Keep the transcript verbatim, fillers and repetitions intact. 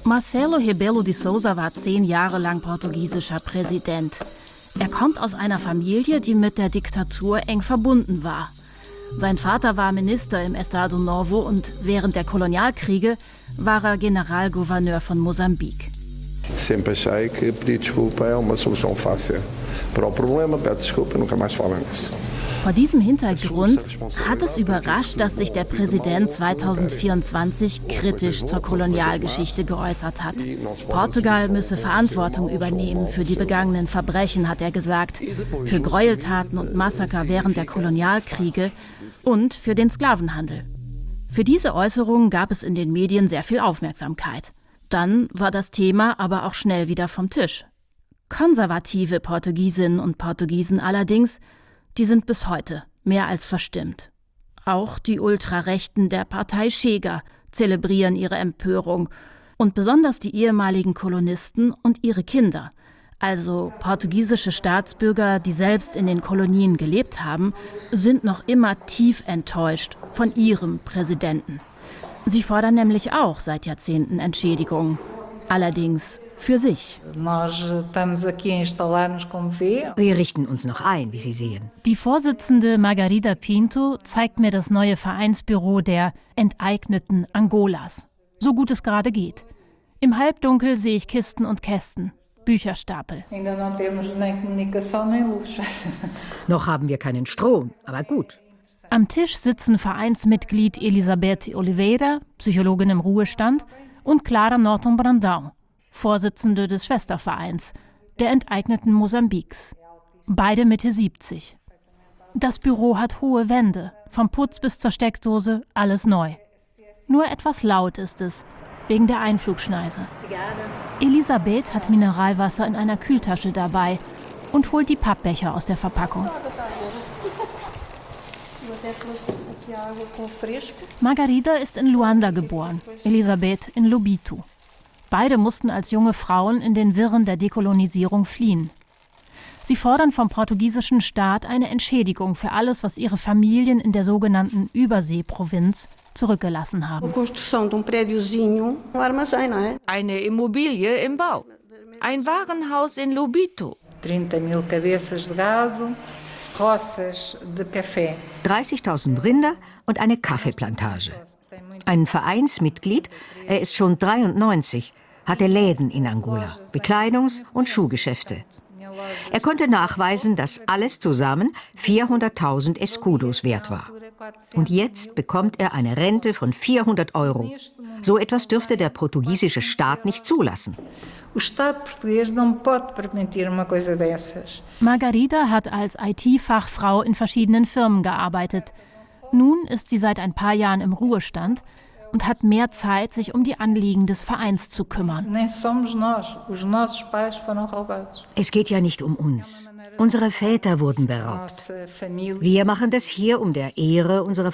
Marcelo Rebelo de Sousa war zehn Jahre lang portugiesischer Präsident. Er kommt aus einer Familie, die mit der Diktatur eng verbunden war. Sein Vater war Minister im Estado Novo und während der Kolonialkriege war er Generalgouverneur von Mosambik. Sempre achei que pedir desculpa é uma solução fácil para o problema, pede desculpa e nunca mais fala nisso. Vor diesem Hintergrund hat es überrascht, dass sich der Präsident zweitausendvierundzwanzig kritisch zur Kolonialgeschichte geäußert hat. Portugal müsse Verantwortung übernehmen für die begangenen Verbrechen, hat er gesagt, für Gräueltaten und Massaker während der Kolonialkriege und für den Sklavenhandel. Für diese Äußerungen gab es in den Medien sehr viel Aufmerksamkeit. Dann war das Thema aber auch schnell wieder vom Tisch. Konservative Portugiesinnen und Portugiesen allerdings, die sind bis heute mehr als verstimmt. Auch die Ultrarechten der Partei Chega zelebrieren ihre Empörung und besonders die ehemaligen Kolonisten und ihre Kinder, also portugiesische Staatsbürger, die selbst in den Kolonien gelebt haben, sind noch immer tief enttäuscht von ihrem Präsidenten. Sie fordern nämlich auch seit Jahrzehnten Entschädigung. Allerdings für sich. Wir richten uns noch ein, wie Sie sehen. Die Vorsitzende Margarida Pinto zeigt mir das neue Vereinsbüro der Enteigneten Angolas. So gut es gerade geht. Im Halbdunkel sehe ich Kisten und Kästen, Bücherstapel. Noch haben wir keinen Strom, aber gut. Am Tisch sitzen Vereinsmitglied Elisabeth Oliveira, Psychologin im Ruhestand, und Clara Norton Brandão, Vorsitzende des Schwestervereins der Enteigneten Mosambiks. Beide Mitte siebzig. Das Büro hat hohe Wände, vom Putz bis zur Steckdose, alles neu. Nur etwas laut ist es, wegen der Einflugschneise. Elisabeth hat Mineralwasser in einer Kühltasche dabei und holt die Pappbecher aus der Verpackung. Margarida ist in Luanda geboren, Elisabeth in Lobito. Beide mussten als junge Frauen in den Wirren der Dekolonisierung fliehen. Sie fordern vom portugiesischen Staat eine Entschädigung für alles, was ihre Familien in der sogenannten Überseeprovinz zurückgelassen haben. Eine Immobilie im Bau. Ein Warenhaus in Lobito. dreißigtausend Rinder und eine Kaffeeplantage. Ein Vereinsmitglied, er ist schon dreiundneunzig, hatte Läden in Angola, Bekleidungs- und Schuhgeschäfte. Er konnte nachweisen, dass alles zusammen vierhunderttausend Escudos wert war. Und jetzt bekommt er eine Rente von vierhundert Euro. So etwas dürfte der portugiesische Staat nicht zulassen. Margarida hat als I T-Fachfrau in verschiedenen Firmen gearbeitet. Nun ist sie seit ein paar Jahren im Ruhestand und hat mehr Zeit, sich um die Anliegen des Vereins zu kümmern. Es geht ja nicht um uns. Unsere Väter wurden beraubt. Wir machen das hier um der Ehre unserer